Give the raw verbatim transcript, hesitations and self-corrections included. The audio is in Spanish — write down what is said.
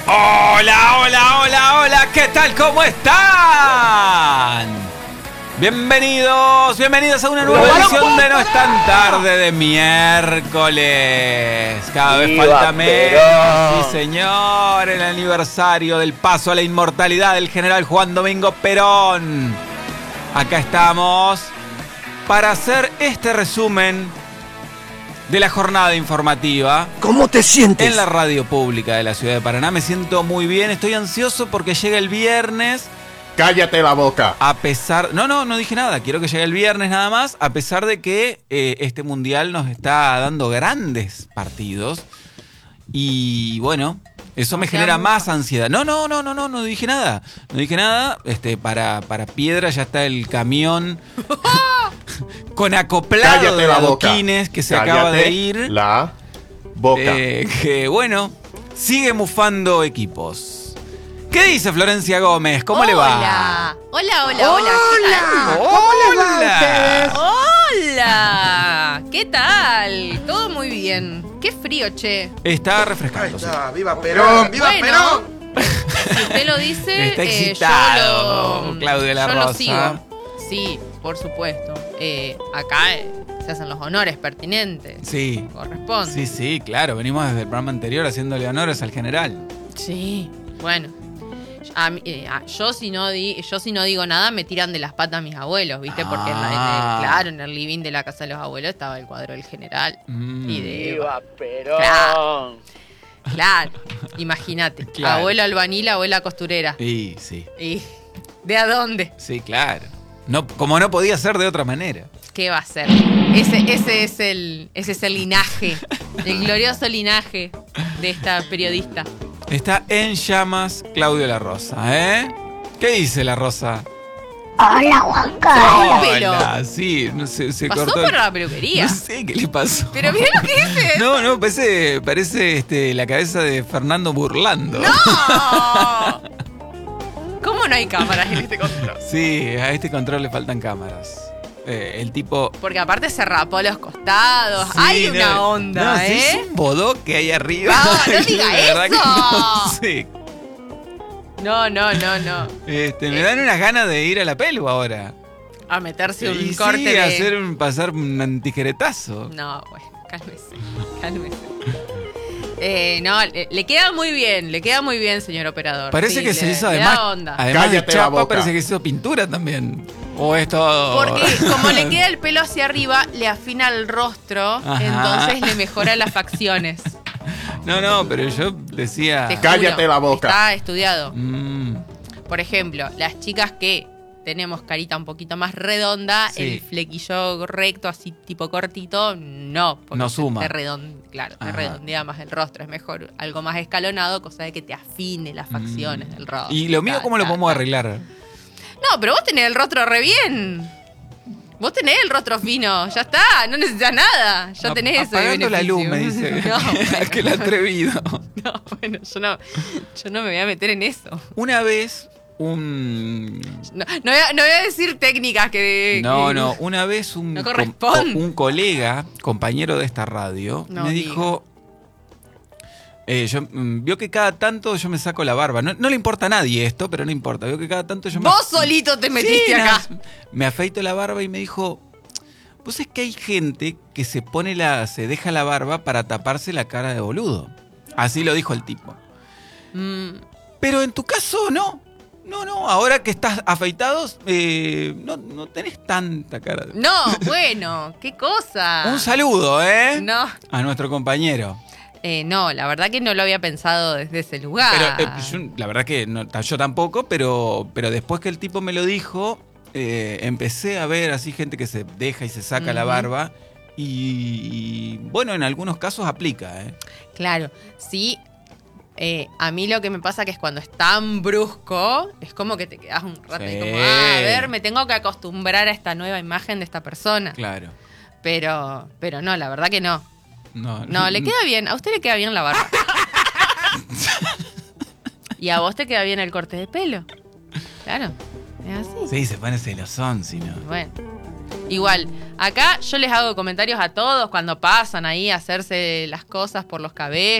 Hola, hola, hola, hola, ¿qué tal? ¿Cómo están? Bienvenidos, bienvenidos a una nueva edición de No es tan tarde de miércoles. Cada vez falta menos, sí señor, el aniversario del paso a la inmortalidad del general Juan Domingo Perón. Acá estamos para hacer este resumen de la jornada informativa. ¿Cómo te sientes? En la radio pública de la ciudad de Paraná. Me siento muy bien, estoy ansioso porque llega el viernes. Cállate la boca. A pesar... No, no, no dije nada. Quiero que llegue el viernes nada más. A pesar de que eh, este mundial nos está dando grandes partidos. Y bueno, eso me genera más ansiedad. No, no, no, no, no, no dije nada. No dije nada. Este, para, para Piedra ya está el camión con acoplado Cállate de la boca. adoquines que se Cállate acaba de ir. La boca. Eh, que bueno, sigue mufando equipos. ¿Qué dice Florencia Gómez? ¿Cómo hola. le va? Hola, hola, hola. Hola. ¿Qué ¿Cómo les va a ustedes? tal? Hola. ¿Qué tal? Todo muy bien. Qué frío, che. Está Ahí refrescando. sí. está, viva Perón, viva Bueno, Perón. si usted lo dice, Está eh, excitado, yo lo, Claudio de la yo Rosa. lo sigo. Sí, por supuesto. Eh, acá eh, se hacen los honores pertinentes. Sí. Corresponde. Sí, sí, claro. Venimos desde el programa anterior haciéndole honores al general. Sí, bueno. A mí, eh, a- yo, si no di, yo si no digo nada me tiran de las patas mis abuelos, ¿viste? Porque en, la- en Ah. el, claro, en el living de la casa de los abuelos estaba el cuadro del general. Mm. Y de Viva Perón. Claro. Claro, imagínate. Claro. Abuelo albañil, abuela costurera. Sí, sí. ¿Y de a dónde? Sí, claro. No, como no podía ser de otra manera. ¿Qué va a ser? Ese, ese es el, ese es el linaje, el glorioso linaje de esta periodista. Está en llamas Claudio La Rosa, ¿eh? ¿Qué dice La Rosa? Hola, Juan Carlos. Pelo. Hola, sí, no sé, se Pasó cortó. por el- la peluquería. No sé qué le pasó. Pero mira lo que dice. No, no, parece, parece este, la cabeza de Fernando Burlando. ¡No! ¿Cómo no hay cámaras en este control? Sí, a este control le faltan cámaras. Eh, el tipo... Porque aparte se rapó los costados. Sí, hay no, una onda, no, sí, ¿eh? es un bodoque ahí arriba. No, no diga La verdad que eso. no sé. No, no, no, no. Este, me dan unas ganas de ir a la pelu ahora. A meterse un Y corte sí, de... hacer un, pasar un tijeretazo. No, bueno, cálmese, cálmese. Eh, no, le, le queda muy bien, le queda muy bien, señor operador. Parece Sí, que se le- hizo le además, da onda. además de Cállate la chapa, boca. parece que se hizo pintura también. O es todo... Porque como le queda el pelo hacia arriba, le afina el rostro, Ajá. entonces le mejora las facciones. No, no, pero yo decía... Te juro, Cállate la boca. Está estudiado. Mm, Por ejemplo, las chicas que tenemos carita un poquito más redonda, Sí. el flequillo recto, así tipo cortito, no. Porque No te- suma. Te redon- claro, te Ajá. redondea más el rostro. Es mejor algo más escalonado, cosa de que te afine las facciones del rostro. ¿Y lo mío Ta, cómo lo ta, podemos ta. arreglar? No, pero vos tenés el rostro re bien. Vos tenés el rostro fino, ya está, no necesitas nada. Ya Ap- tenés eso. de apagando la beneficio. luz, me dice. No, bueno, Aquel atrevido. no, bueno, yo no, yo no me voy a meter en eso. Una vez, un... No, no voy, a, no voy a decir técnicas que... No, que- no, una vez un, No com- corresponde. un colega, compañero de esta radio, No me diga. dijo... eh, yo, mm, vio que cada tanto yo me saco la barba. No, no le importa a nadie esto, pero no importa. Vio que cada tanto yo me... Vos solito te metiste Sí, acá. no, me afeito la barba y me dijo... Pues es que hay gente que se pone la... se deja la barba para taparse la cara de boludo. Así lo dijo el tipo. Mm, Pero en tu caso, no. No, no, ahora que estás afeitado, eh, no, no tenés tanta cara. de- no, bueno, qué cosa. Un saludo, ¿eh? No, A nuestro compañero. eh, no, la verdad que no lo había pensado desde ese lugar. Pero eh, yo, la verdad que no, yo tampoco, pero, pero después que el tipo me lo dijo, eh, empecé a ver así gente que se deja y se saca la Ujú. barba. Y, y, bueno, en algunos casos aplica, ¿eh? Claro, sí. eh, a mí lo que me pasa que es cuando es tan brusco, es como que te quedas un rato Sí. y como, ah, a ver, me tengo que acostumbrar a esta nueva imagen de esta persona. Claro. Pero, pero no, la verdad que no. No, No, le queda bien. A usted le queda bien la barba. Y a vos te queda bien el corte de pelo. Claro, es así. Sí, se pone celosón, si no. Bueno. Igual, acá yo les hago comentarios a todos cuando pasan ahí a hacerse las cosas por los cabellos.